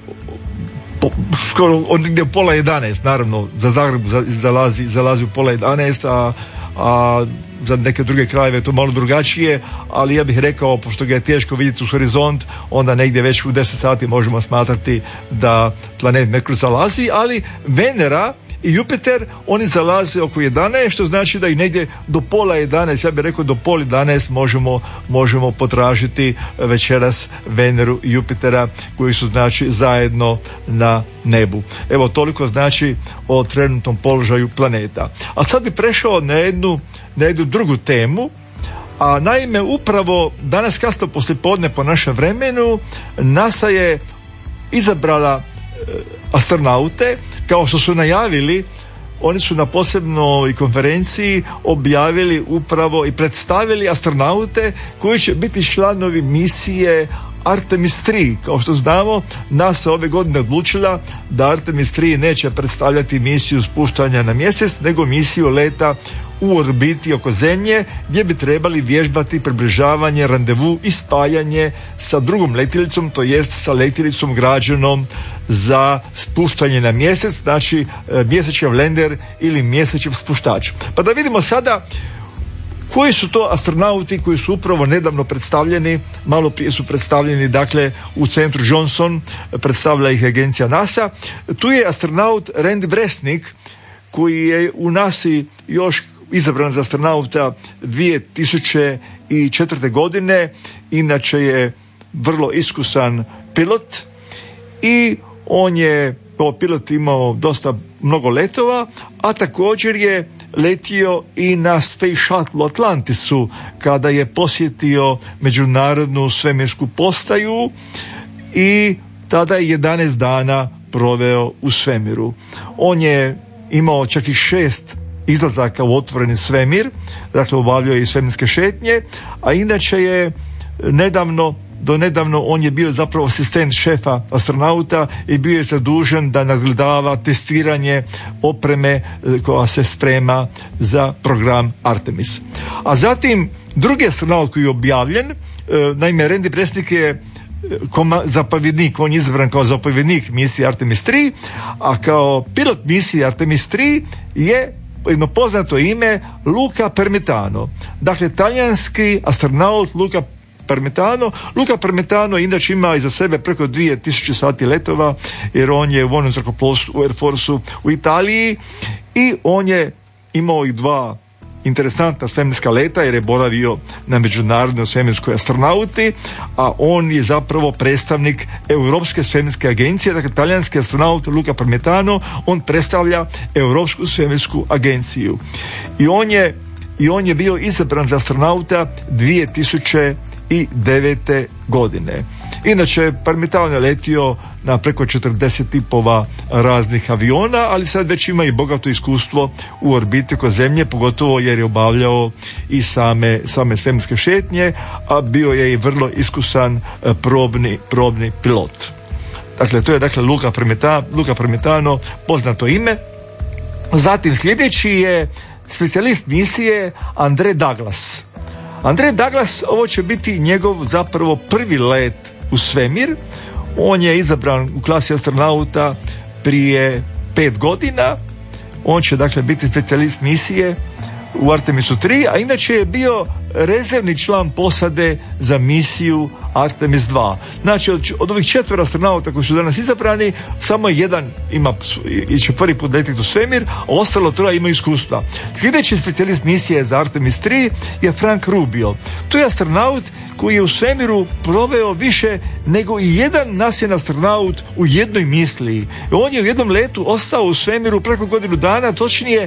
skoro negdje pola 11, naravno za Zagreb zalazi u pola 11, a za neke druge krajeve je to malo drugačije, ali ja bih rekao, pošto ga je teško vidjeti uz horizont, onda negdje već u 10 sati možemo smatrati da planet Merkur zalazi, ali Venera i Jupiter, oni zalaze oko 11, što znači da i negdje do pola 11, ja bih rekao do pola 11 možemo potražiti večeras Veneru i Jupitera koji su znači zajedno na nebu. Evo toliko znači o trenutnom položaju planeta. A sad bih prešao na jednu drugu temu, a naime upravo danas kasno poslijepodne po našem vremenu NASA je izabrala astronaute. Kao što su najavili, oni su na posebnoj konferenciji objavili upravo i predstavili astronaute koji će biti članovi misije Artemis 3. Kao što znamo, NASA ove godine odlučila da Artemis 3 neće predstavljati misiju spuštanja na mjesec, nego misiju leta u orbiti oko Zemlje, gdje bi trebali vježbati približavanje, randevu i spajanje sa drugom letjelicom, to jest sa letjelicom građenom za spuštanje na mjesec, znači mjesečev lender ili mjesečev spuštač. Pa da vidimo sada koji su to astronauti koji su upravo nedavno predstavljeni, malo prije su predstavljeni dakle u centru Johnson, predstavlja ih agencija NASA. Tu je astronaut Randy Bresnik koji je u NASA još izabran za astronauta 2004. godine, inače je vrlo iskusan pilot i on je kao pilot imao dosta mnogo letova, a također je letio i na Space Shuttle Atlantisu kada je posjetio međunarodnu svemirsku postaju i tada je 11 dana proveo u svemiru. On je imao čak i 6 izlazaka u otvoreni svemir, dakle obavljao je i svemirske šetnje, a inače je do nedavno on je bio zapravo asistent šefa astronauta i bio je zadužen da nadgledava testiranje opreme koja se sprema za program Artemis. A zatim drugi astronaut koji je objavljen, naime Randy Bresnik je zapovjednik, on je izabran kao zapovjednik misije Artemis 3, a kao pilot misije Artemis 3 je jedno poznato ime Luca Permitano. Dakle, talijanski astronaut Luca Permitano inače ima iza sebe preko 2000 sati letova, jer on je u vojnom zrakoplovstvu u Air Forceu u Italiji i on je imao i 2 interesantna svemirska leta jer je boravio na međunarodnoj svemirskoj astronauti, a on je zapravo predstavnik Europske svemirske agencije, dakle talijanski astronaut Luca Permitano, on predstavlja Europsku svemirsku agenciju. I on je bio izabran za astronauta 2009. godine. Inače, Permitano je letio na preko 40 tipova raznih aviona, ali sad već ima i bogato iskustvo u orbiti oko Zemlje, pogotovo jer je obavljao i same svemirske šetnje, a bio je i vrlo iskusan probni pilot. Dakle, to je Luca Permitano, poznato ime. Zatim sljedeći je specijalist misije Andrej Douglas. Andrej Douglas, ovo će biti njegov zapravo prvi let u svemir. On je izabran u klasi astronauta prije 5 godina. On će dakle biti specijalist misije u Artemisu 3, a inače je bio rezervni član posade za misiju Artemis 2. Znači od ovih 4 astronauta koji su danas izabrani, samo jedan će prvi put letiti u svemir, a ostalo 3 imaju iskustva. Sljedeći specijalist misije za Artemis 3 je Frank Rubio. To je astronaut koji je u svemiru proveo više nego i jedan nasin astronaut u jednoj misiji. On je u jednom letu ostao u svemiru preko godinu dana, točnije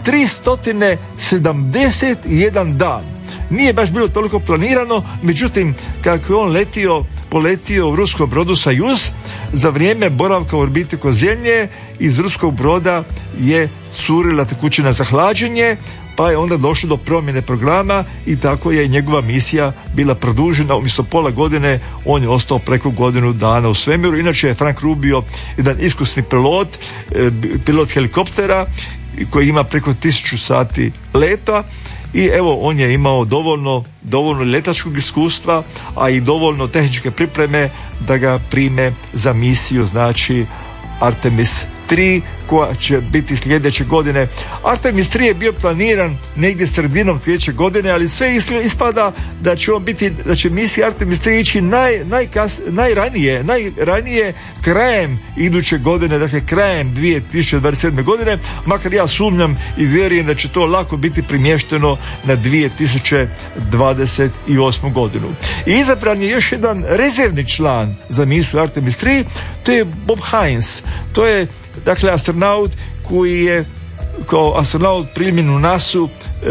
371 dan. Nije baš bilo toliko planirano, međutim, kako je on poletio u ruskom brodu Sojuz, za vrijeme boravka u orbiti oko Zemlje iz ruskog broda je curila tekućina za hlađenje, pa je onda došlo do promjene programa i tako je njegova misija bila produžena. Umjesto pola godine on je ostao preko godinu dana u svemiru. Inače je Frank Rubio jedan iskusni pilot helikoptera koji ima preko 1000 sati leta i evo on je imao dovoljno letačkog iskustva, a i dovoljno tehničke pripreme da ga prime za misiju, znači Artemis 3, koja će biti sljedeće godine. Artemis 3 je bio planiran negdje sredinom sljedeće godine, ali sve ispada da će misija Artemis 3 ići najranije krajem iduće godine, dakle krajem 2027. godine, makar ja sumnjam i vjerujem da će to lako biti primješteno na 2028. godinu. I izabran je još jedan rezervni član za misiju Artemis 3, to je Bob Hines. To je dakle astronaut koji je kao astronaut primljen u NASA-u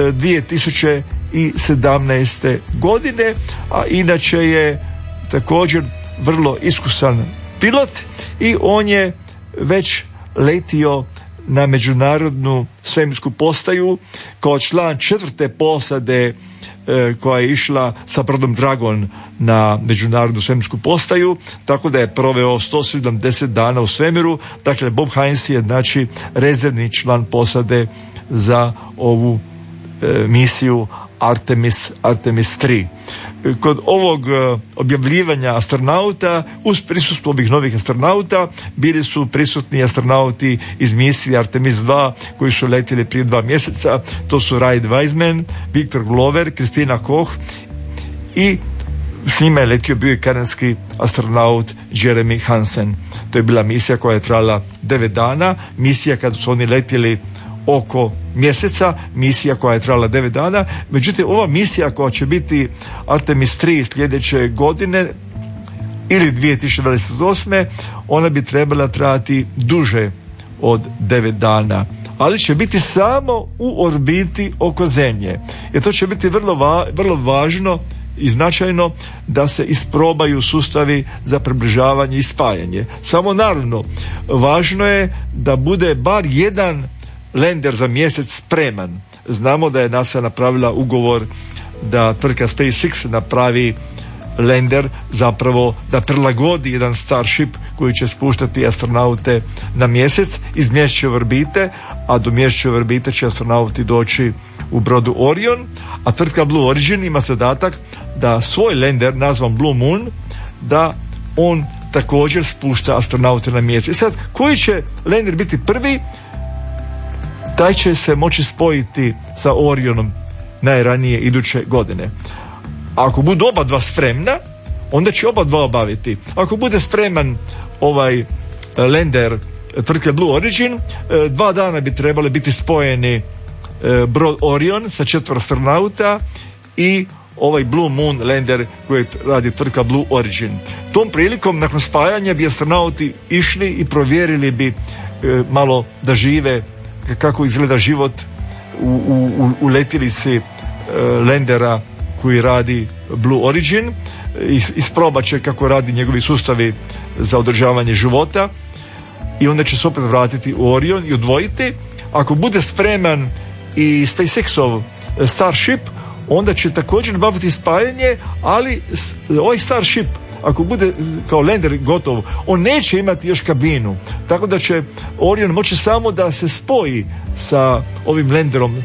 2017. godine, a inače je također vrlo iskusan pilot i on je već letio na međunarodnu svemirsku postaju kao član 4. posade koja je išla sa brodom Dragon na međunarodnu svemirsku postaju, tako da je proveo 170 dana u svemiru. Dakle, Bob Hines je znači rezervni član posade za ovu misiju Artemis 3. Kod ovog objavljivanja astronauta, uz prisustvo ovih novih astronauta, bili su prisutni astronauti iz misije Artemis 2 koji su letjeli prije 2 mjeseca. To su Reid Wiseman, Victor Glover, Kristina Koch i s njima je letio bio i kanadski astronaut Jeremy Hansen. To je bila misija koja je trajala 9 dana, misija kada su oni letjeli oko mjeseca, misija koja je trajala 9 dana. Međutim, ova misija koja će biti Artemis 3 sljedeće godine ili 2028. ona bi trebala trajati duže od 9 dana, ali će biti samo u orbiti oko Zemlje. Jer to će biti vrlo važno i značajno da se isprobaju sustavi za približavanje i spajanje. Samo naravno, važno je da bude bar jedan lander za mjesec spreman. Znamo da je NASA napravila ugovor da tvrtka SpaceX napravi lander, zapravo da prilagodi jedan Starship koji će spuštati astronaute na mjesec iz mjesečeve orbite, a do mjesečeve orbite će astronauti doći u brodu Orion, a tvrtka Blue Origin ima zadatak da svoj lander nazvan Blue Moon, da on također spušta astronaute na mjesec. Sad, koji će lander biti prvi? Taj će se moći spojiti sa Orionom najranije iduće godine. Ako budu oba dva spremna, onda će oba dva obaviti. Ako bude spreman ovaj lander tvrtke Blue Origin, 2 dana bi trebali biti spojeni brod Orion sa 4 astronauta i ovaj Blue Moon lander koji radi tvrtka Blue Origin. Tom prilikom, nakon spajanja, bi astronauti išli i provjerili bi malo da žive kako izgleda život u letjelici landera koji radi Blue Origin, isprobat će kako radi njegovi sustavi za održavanje života i onda će se opet vratiti u Orion i odvojiti. Ako bude spreman i SpaceX-ov Starship, onda će također baviti spajanje, ali ovaj Starship, ako bude kao lander gotov, on neće imati još kabinu, tako da će Orion moći samo da se spoji sa ovim landerom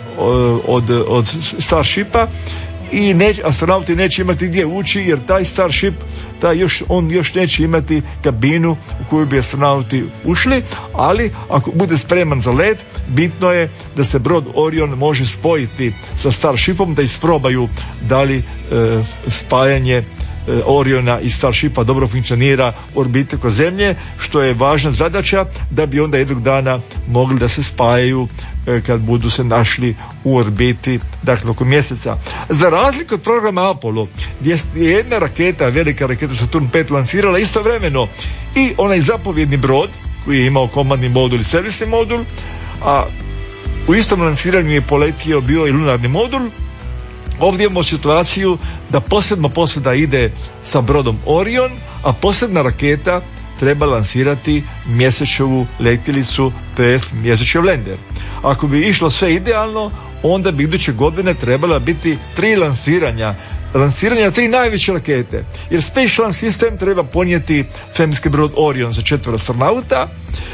od Starshipa i astronauti neće imati gdje ući, jer taj Starship on još neće imati kabinu u koju bi astronauti ušli, ali ako bude spreman za let, bitno je da se brod Orion može spojiti sa Starshipom, da isprobaju da li spajanje Oriona i Starshipa dobro funkcionira u orbiti oko Zemlje, što je važna zadaća da bi onda jednog dana mogli da se spajaju kad budu se našli u orbiti, dakle oko mjeseca. Za razliku od programa Apollo, gdje je jedna raketa, velika raketa Saturn V, lansirala istovremeno i onaj zapovjedni brod koji je imao komandni modul i servisni modul, a u istom lansiranju je poletio bio i lunarni modul. Ovdje imamo situaciju da posebna posada ide sa brodom Orion, a posebna raketa treba lansirati mjesečevu letjelicu, tj. mjesečev lander. Ako bi išlo sve idealno, onda bi iduće godine trebala biti 3 lansiranja lansiranja 3 najveće rakete. Jer Space Launch System treba ponijeti svemirski brod Orion za 4 astronauta,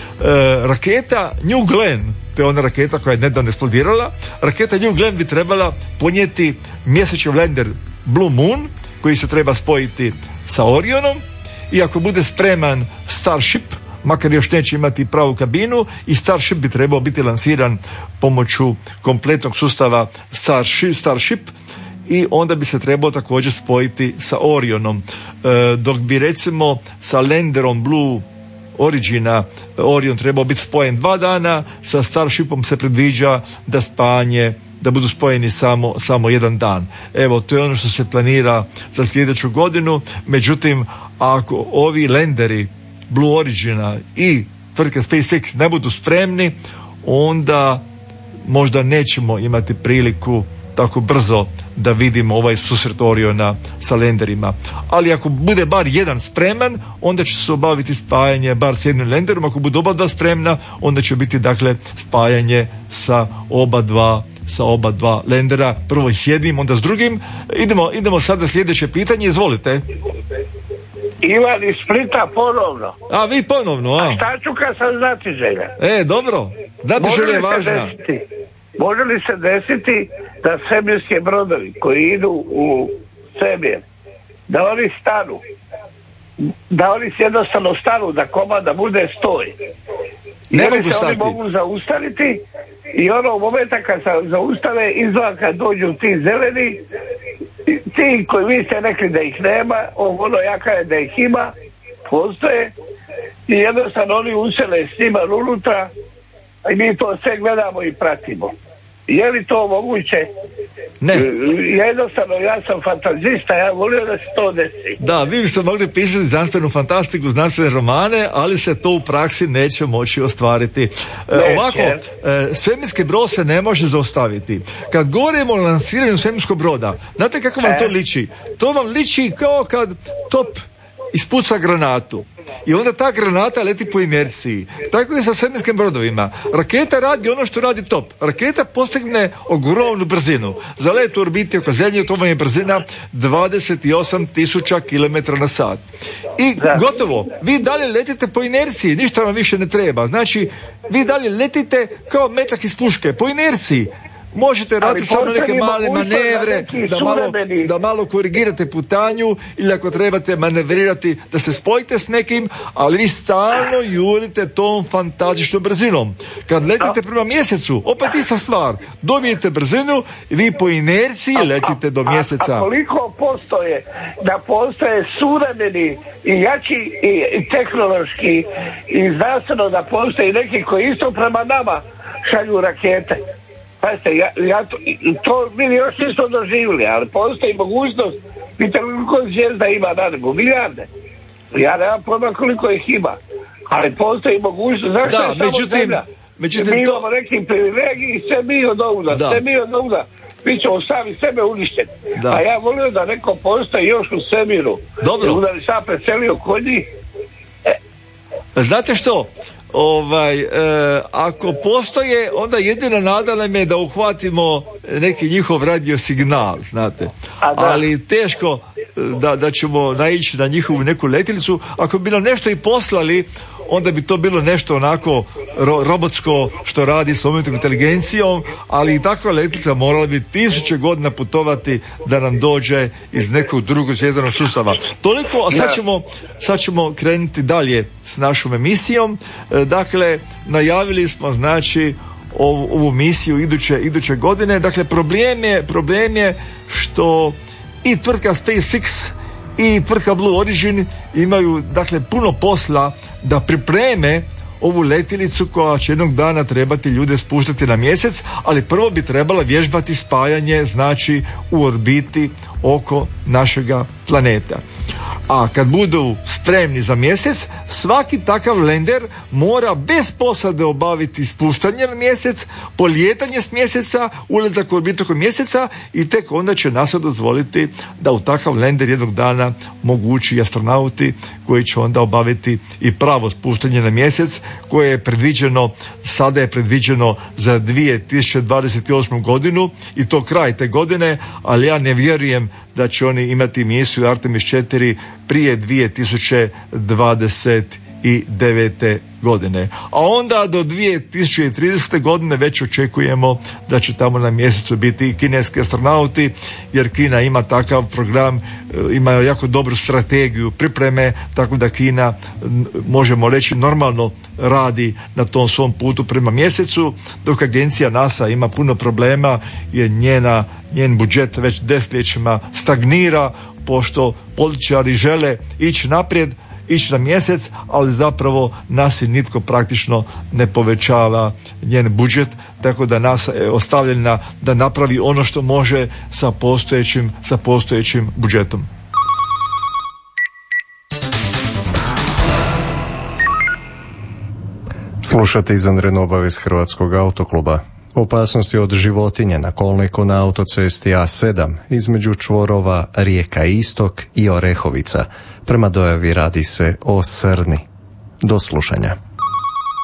raketa New Glenn, to je ona raketa koja je nedavno eksplodirala, raketa New Glenn bi trebala ponijeti mjesečni lander Blue Moon, koji se treba spojiti sa Orionom, i ako bude spreman Starship, makar još neće imati pravu kabinu, i Starship bi trebao biti lansiran pomoću kompletnog sustava Starship, i onda bi se trebao također spojiti sa Orionom, dok bi recimo sa landerom Blue Origina Orion trebao biti spojen 2 dana, sa Starshipom se predviđa da budu spojeni samo 1 dan. Evo, to je ono što se planira za sljedeću godinu. Međutim, ako ovi landeri Blue Origina i tvrtka SpaceX ne budu spremni, onda možda nećemo imati priliku tako brzo da vidimo ovaj susret Oriona sa landerima. Ali ako bude bar jedan spreman, onda će se obaviti spajanje bar s jednim landerom. Ako budu oba dva spremna, onda će biti dakle spajanje sa oba dva landera, prvo i s jednim, onda s drugim. Idemo sada sljedeće pitanje, izvolite. Ivan iz Splita ponovno. A vi ponovno, a? A šta ću kad sam znatiželja? Dobro, znatiželja je važna. Može li se desiti da svemirski brodovi koji idu u svemir, da oni stanu, da oni jednostavno stanu, da komanda bude stoj? Ne mogu stati. Oni mogu zaustaviti i ono u momenta kad se zaustave, izvan kad dođu ti zeleni, ti koji vi ste rekli da ih nema, ono jaka je da ih ima, postoje, i jednostavno oni usele s njima unutra, i mi to sve gledamo i pratimo. Je li to moguće? Ne. Jednostavno, ja sam fantazista, ja volio da se to desi. Da, vi biste mogli pisati znanstvenu fantastiku, znanstvene romane, ali se to u praksi neće moći ostvariti. Ovako, svemirski brod se ne može zaustaviti. Kad govorimo o lansiranju svemirskog broda, znate kako vam to liči? To vam liči kao kad top ispuca granatu i onda ta granata leti po inerciji. Tako je sa svemirskim brodovima. Raketa radi ono što radi top. Raketa postigne ogromnu brzinu. Za let u orbiti oko Zemlje to vam je brzina 28.000 km/h. I gotovo. Vi dalje letite po inerciji, ništa vam više ne treba. Znači, vi dalje letite kao metak iz puške, po inerciji. Možete raditi samo neke male manevre da malo korigirate putanju, ili ako trebate manevrirati da se spojite s nekim, ali vi stalno jurite tom fantastičnom brzinom. Kad letite prema mjesecu, opet ista stvar, dobijete brzinu i vi po inerciji letite do mjeseca. A koliko postoje da postoje suvremeni i jači i tehnološki i znanstveno da postoje neki koji isto prema nama šalju rakete? Pazite, to mi još nismo doživjeli, ali postoji mogućnost, vidite koliko zvijezda ima na nebu, milijarde. Ja nemam pojma koliko ih ima, ali postoji mogućnost, zašto je samo Zemlja? Mi imamo neki privilegiji i sve mi od ovuda, mi ćemo sami sebe uništiti. A ja volio da neko postoji još u svemiru. Dobro. Da bi sam preselio kod njih. Znate što? Ako postoje, onda jedina nada nam je da uhvatimo neki njihov radio signal, znate. Ali teško da ćemo naići na njihovu neku letilicu. Ako bi nam nešto i poslali, onda bi to bilo nešto onako robotsko što radi s umjetnom inteligencijom, ali i takva letilica morala bi 1000 godina putovati da nam dođe iz nekog drugog zvjezdanog sustava. Toliko, a sad ćemo krenuti dalje s našom emisijom. Dakle, najavili smo znači ovu misiju iduće godine. Dakle, problem je što i tvrtka SpaceX i tvrtka Blue Origin imaju dakle puno posla da pripreme ovu letilicu koja će jednog dana trebati ljude spuštati na mjesec, ali prvo bi trebala vježbati spajanje znači u orbiti oko našega planeta. A kad budu spremni za mjesec, svaki takav lander mora bez posade obaviti spuštanje na mjesec, polijetanje s mjeseca, ulazak u orbitu oko mjeseca i tek onda će NASA dozvoliti da u takav lander jednog dana mogući astronauti koji će onda obaviti i pravo spuštanje na mjesec koje je predviđeno, sada je predviđeno za 2028. godinu i to kraj te godine, ali ja ne vjerujem da će oni imati misiju Artemis 4 prije 2029. godine. A onda do 2030. godine već očekujemo da će tamo na mjesecu biti i kineski astronauti, jer Kina ima takav program, ima jako dobru strategiju pripreme, tako da Kina, možemo reći, normalno radi na tom svom putu prema mjesecu, dok agencija NASA ima puno problema jer njen budžet već desetljećima stagnira, pošto političari žele ići naprijed, ići na mjesec, ali zapravo NASA nitko praktično ne povećava njen budžet, tako da NASA je ostavljena da napravi ono što može sa postojećim budžetom. Slušate izvanrednu obavijest Hrvatskog autokluba. Opasnosti od životinje na kolniku na autocesti A7 između čvorova Rijeka Istok i Orehovica. Prema dojavi radi se o srni. Do slušanja.